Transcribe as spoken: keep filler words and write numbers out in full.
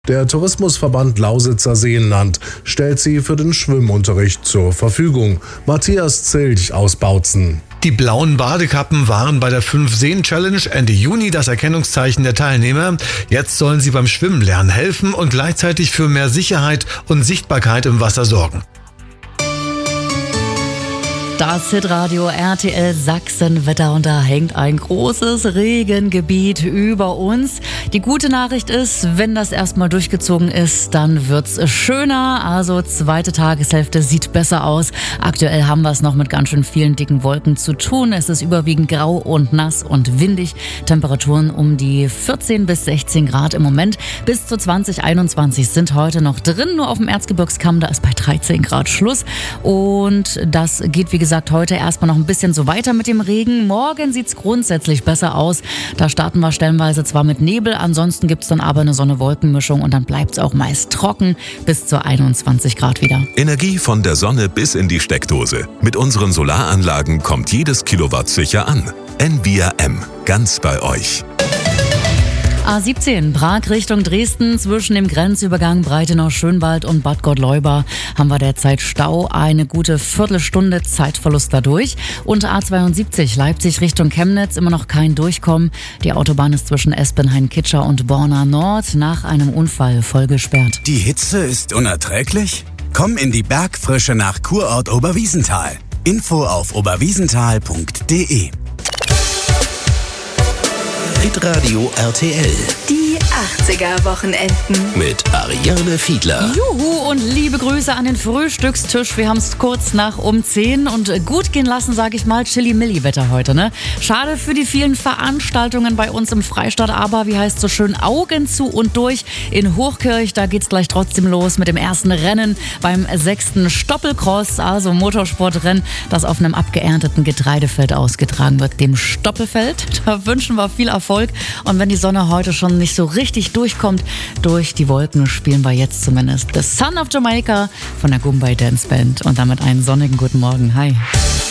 Der Tourismusverband Lausitzer Seenland stellt sie für den Schwimmunterricht zur Verfügung. Matthias Zilch aus Bautzen. Die blauen Badekappen waren bei der Fünf-Seen-Challenge Ende Juni das Erkennungszeichen der Teilnehmer. Jetzt sollen sie beim Schwimmenlernen helfen und gleichzeitig für mehr Sicherheit und Sichtbarkeit im Wasser sorgen. Das Hitradio R T L Sachsen-Wetter, und da hängt ein großes Regengebiet über uns. Die gute Nachricht ist, wenn das erstmal durchgezogen ist, dann wird's schöner. Also zweite Tageshälfte sieht besser aus. Aktuell haben wir es noch mit ganz schön vielen dicken Wolken zu tun. Es ist überwiegend grau und nass und windig. Temperaturen um die vierzehn bis sechzehn Grad im Moment. Bis zu zwanzig, einundzwanzig sind heute noch drin. Nur auf dem Erzgebirgskamm, da ist bei dreizehn Grad Schluss. Und das geht, wie gesagt, sagt heute erstmal noch ein bisschen so weiter mit dem Regen. Morgen sieht es grundsätzlich besser aus. Da starten wir stellenweise zwar mit Nebel, ansonsten gibt es dann aber eine Sonne-Wolken-Mischung und dann bleibt es auch meist trocken bis zu einundzwanzig Grad wieder. Energie von der Sonne bis in die Steckdose. Mit unseren Solaranlagen kommt jedes Kilowatt sicher an. N V I A M, ganz bei euch. A siebzehn, Prag Richtung Dresden, zwischen dem Grenzübergang Breitenau-Schönwald und Bad Gottleuba haben wir derzeit Stau, eine gute Viertelstunde Zeitverlust dadurch. Und A zweiundsiebzig, Leipzig Richtung Chemnitz, immer noch kein Durchkommen. Die Autobahn ist zwischen Espenhain-Kitscher und Borna Nord nach einem Unfall voll gesperrt. Die Hitze ist unerträglich? Komm in die Bergfrische nach Kurort Oberwiesenthal. Info auf oberwiesenthal punkt de. Hitradio R T L. Die achtziger-Wochenenden. Mit Ariane Fiedler. Juhu und liebe Grüße an den Frühstückstisch. Wir haben es kurz nach um zehn und gut gehen lassen, sage ich mal, Chili-Milli-Wetter heute, ne? Schade für die vielen Veranstaltungen bei uns im Freistaat, aber wie heißt so schön, Augen zu und durch. In Hochkirch, da geht's gleich trotzdem los mit dem ersten Rennen beim sechsten Stoppelcross, also Motorsportrennen, das auf einem abgeernteten Getreidefeld ausgetragen wird, dem Stoppelfeld. Da wünschen wir viel Erfolg. Und wenn die Sonne heute schon nicht so richtig durchkommt, durch die Wolken spielen wir jetzt zumindest The Son of Jamaica von der Goombay Dance Band. Und damit einen sonnigen guten Morgen. Hi.